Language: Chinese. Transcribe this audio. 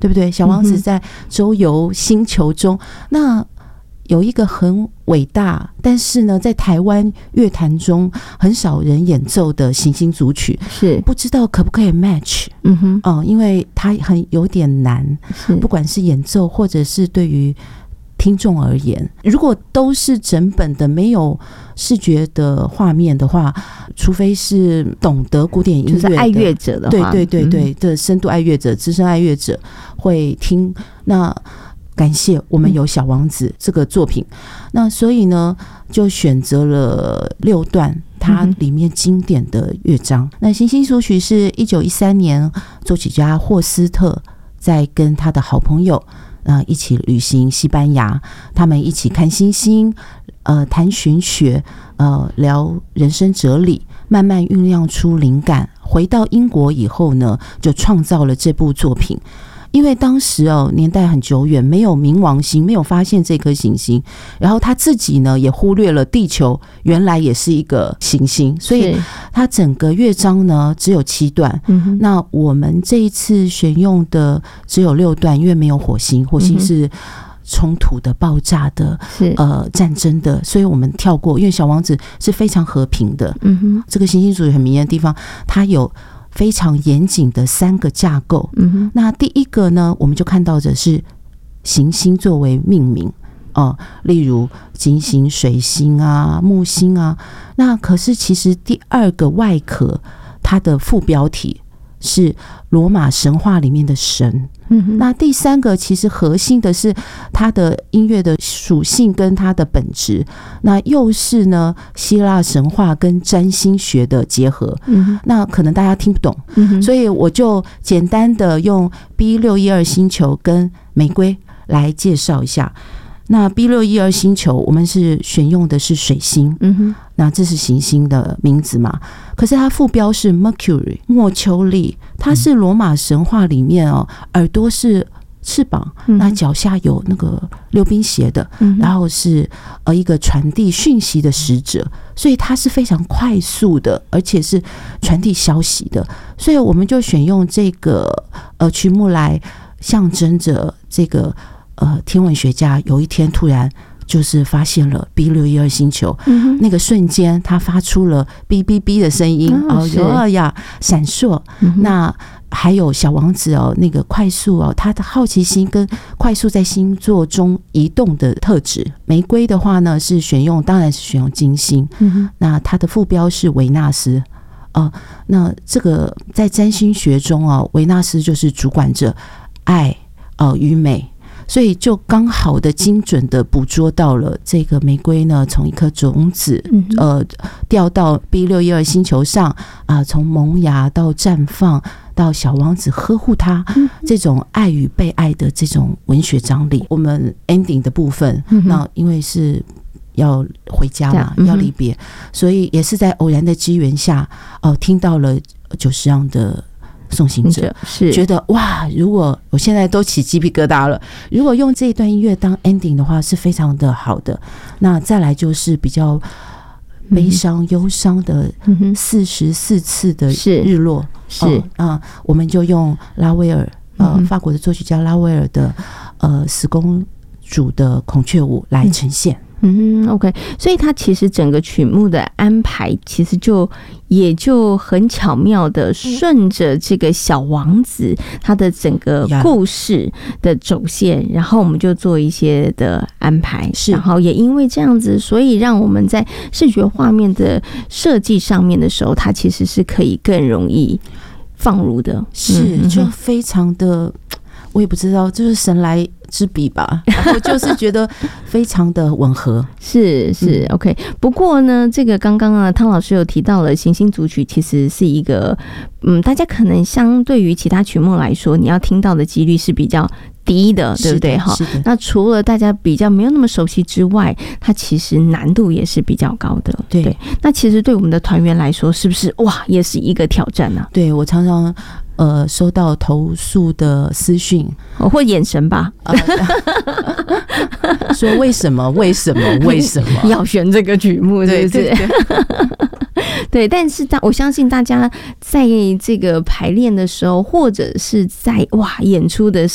对不对？小王子在周游星球中，那有一个很伟大，但是呢，在台湾乐坛中很少人演奏的行星组曲， 是不知道可不可以 match？因为它有点难，不管是演奏或者是对于听众而言，如果都是整本的没有视觉的画面的话，除非是懂得古典音乐的， 就是爱乐者的话， 对的深度爱乐者、资深爱乐者会听。那感谢我们有小王子这个作品，那所以呢，就选择了6段它里面经典的乐章。那行星组曲是1913年作曲家霍斯特在跟他的好朋友一起旅行西班牙，他们一起看星星，谈玄学，聊人生哲理，慢慢酝酿出灵感。回到英国以后呢，就创造了这部作品。因为当时年代很久远，没有冥王星，没有发现这颗行星，然后他自己呢也忽略了地球原来也是一个行星，所以他整个乐章呢只有7段。那我们这一次选用的只有6段，因为没有火星，火星是冲突的、爆炸的、战争的，所以我们跳过。因为小王子是非常和平的。这个行星组很迷人的地方，它有非常严谨的3个架构。那第一个呢，我们就看到的是行星作为命名，例如金星、水星啊、木星啊。那可是其实第2个外壳，它的副标题是罗马神话里面的神。那第3个其实核心的是它的音乐的属性跟它的本质，那又是呢希腊神话跟占星学的结合。那可能大家听不懂，所以我就简单的用 B612 星球跟玫瑰来介绍一下。那 B612 星球我们是选用的是水星，那这是行星的名字嘛，可是它副标是 Mercury 莫丘利，它是罗马神话里面耳朵是翅膀，那脚下有那个溜冰鞋的，然后是一个传递讯息的使者，所以它是非常快速的，而且是传递消息的，所以我们就选用这个曲目来象征着这个天文学家有一天突然就是发现了 B612 星球，那个瞬间他发出了哔哔哔的声音，闪烁。那还有小王子那个快速他的好奇心跟快速在星座中移动的特质。玫瑰的话呢是当然是选用金星，那它的副标是维纳斯。那这个在占星学中维纳斯就是主管着爱与美，所以就刚好的精准的捕捉到了这个玫瑰呢，从一颗种子掉到 B612 星球上从萌芽到绽放到小王子呵护它，这种爱与被爱的这种文学张力。我们 ending 的部分，那因为是要回家嘛，要离别，所以也是在偶然的机缘下听到了久石让的送行者，是觉得哇，如果我现在都起鸡皮疙瘩了，如果用这一段音乐当 ending 的话是非常的好的。那再来就是比较悲伤忧伤的44次的日落，我们就用拉威尔法国的作曲家拉威尔的死公主的孔雀舞来呈现。 OK， 所以它其实整个曲目的安排其实也就很巧妙的顺着这个小王子他的整个故事的走线，然后我们就做一些的安排，然后也因为这样子，所以让我们在视觉画面的设计上面的时候，它其实是可以更容易放入的， 就非常的，我也不知道，就是神来之笔吧，然后就是觉得非常的吻合。 是 OK。 不过呢，这个刚刚汤老师有提到了行星组曲其实是一个大家可能相对于其他曲目来说，你要听到的几率是比较低的，对不对？那除了大家比较没有那么熟悉之外，它其实难度也是比较高的。对，那其实对我们的团员来说，是不是哇，也是一个挑战呢？ 对，我常常收到投诉的私讯或眼神吧， 说为什么要选这个曲目，对不对？对，但是我相信大家在这个排练的时候，或者是在演出的时